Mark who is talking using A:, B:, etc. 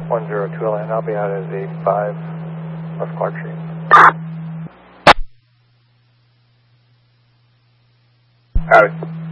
A: 102 Atlanta, I'll be out at 85 West Clark Street.
B: Howdy.